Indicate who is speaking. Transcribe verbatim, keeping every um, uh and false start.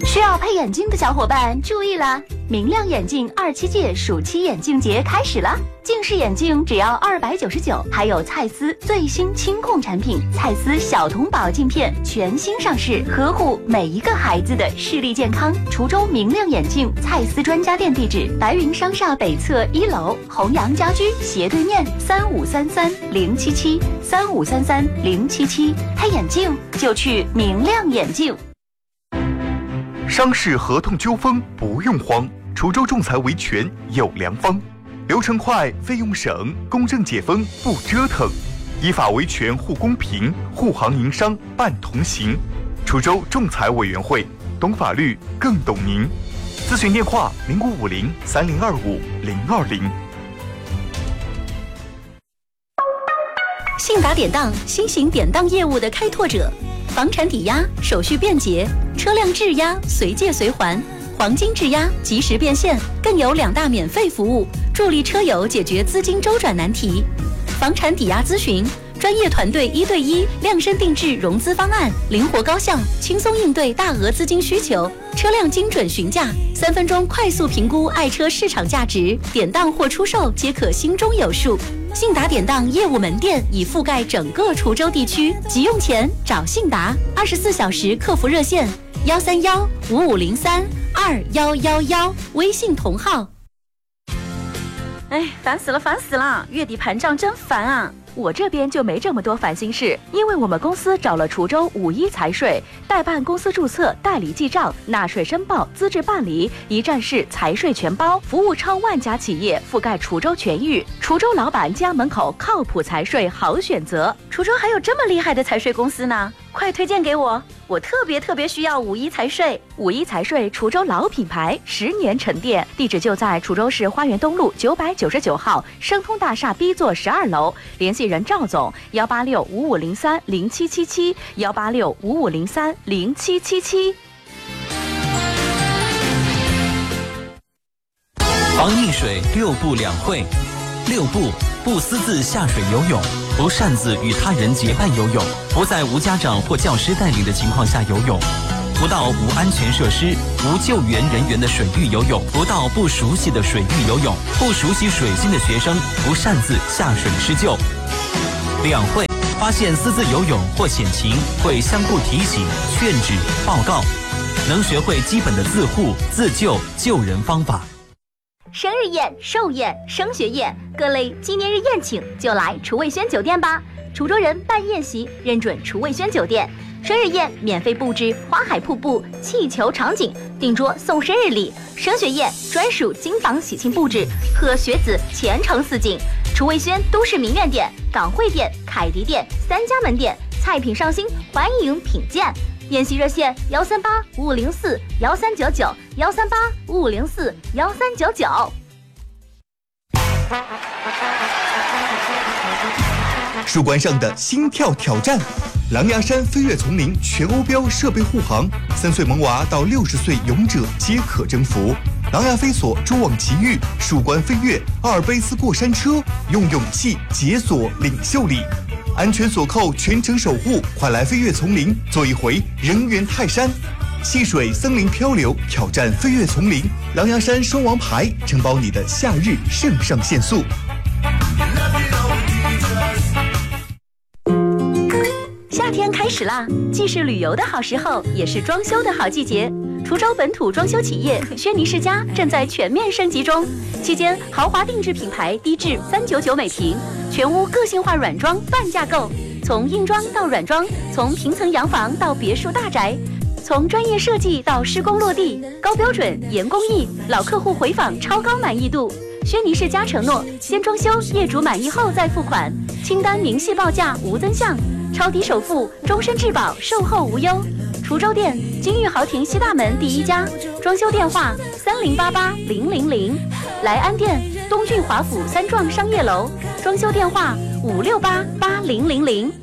Speaker 1: 需要配眼镜的小伙伴注意啦！明亮眼镜二七届暑期眼镜节开始了，近视眼镜只要二百九十九，还有蔡司最新清控产品蔡司小童宝镜片全新上市，呵护每一个孩子的视力健康。滁州明亮眼镜蔡司专家店地址：白云商厦北侧一楼，弘阳家居斜对面，三五三三零七七三五三三零七七。配眼镜就去明亮眼镜。
Speaker 2: 商事合同纠纷不用慌，滁州仲裁维权有良方，流程快，费用省，公正解纷不折腾，依法维权护公平，护行营商办同行。滁州仲裁委员会，懂法律更懂您。咨询电话：零五五零三零二五零二零。
Speaker 1: 信达典当，新型典当业务的开拓者。房产抵押手续便捷，车辆质押随借随还，黄金质押及时变现，更有两大免费服务，助力车友解决资金周转难题。房产抵押咨询，专业团队一对一量身定制融资方案，灵活高效，轻松应对大额资金需求。车辆精准询价，三分钟快速评估爱车市场价值，典当或出售皆可心中有数。信达典当业务门店已覆盖整个滁州地区，急用钱找信达，二十四小时客服热线幺三幺五五零三二幺幺幺，微信同号。
Speaker 3: 哎，烦死了，烦死了！月底盘账真烦啊！我这边就没这么多烦心事，因为我们公司找了滁州五一财税，代办公司注册、代理记账、纳税申报、资质办理，一站式财税全包，服务超万家企业，覆盖滁州全域。滁州老板家门口靠谱财税好选择。滁州还有这么厉害的财税公司呢，快推荐给我！我特别特别需要五一财税。五一财税滁州老品牌，十年沉淀，地址就在滁州市花园东路九百九十九号生通大厦 B 座十二楼，联系人赵总幺八六五五零三零七七七幺八六五五零三零七七七。
Speaker 4: 防溺水六不两会。六不：不私自下水游泳，不擅自与他人结伴游泳，不在无家长或教师带领的情况下游泳，不到无安全设施、无救援人员的水域游泳，不到不熟悉的水域游泳，不熟悉水性的学生不擅自下水施救。两会：发现私自游泳或险情，会相互提醒、劝止、报告，能学会基本的自护、自救、救人方法。
Speaker 3: 生日宴、寿宴、升学宴，各类纪念日宴请就来厨卫轩酒店吧。滁州人办宴席认准厨卫轩酒店，生日宴免费布置花海瀑布、气球场景，订桌送生日礼；升学宴专属金房喜庆布置，贺学子前程似锦。厨卫轩都市名苑店、港汇店、凯迪店三家门店，菜品上新，欢迎品鉴。宴席热线幺三八五五零四幺三九九幺三八五五零四幺三九九。
Speaker 2: 树冠上的心跳挑战，狼牙山飞跃丛林全欧标设备护航，三岁萌娃到六十岁勇者皆可征服。狼牙飞索蛛网奇遇，树冠飞跃，阿尔卑斯过山车，用勇气解锁领袖力。安全锁扣，全程守护，快来飞跃丛林，做一回人猿泰山。戏水森林漂流，挑战飞跃丛林，狼牙山双王牌，承包你的夏日肾上腺素。
Speaker 3: 夏天开始啦，既是旅游的好时候，也是装修的好季节。滁州本土装修企业轩尼诗家正在全面升级中，期间豪华定制品牌低至三九九每平，全屋个性化软装半价购，从硬装到软装，从平层洋房到别墅大宅，从专业设计到施工落地，高标准严工艺，老客户回访超高满意度。轩尼诗家承诺，先装修，业主满意后再付款，清单明细报价无增项，超低首付，终身质保，售后无忧。滁州店金玉豪庭西大门第一家，装修电话三零八八零零零。莱安店东郡华府三幢商业楼，装修电话五六八八零零零。